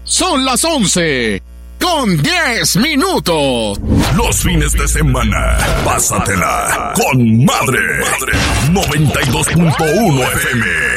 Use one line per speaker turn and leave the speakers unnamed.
Son las 11:10.
Los fines de semana, pásatela con madre. 92.1 FM.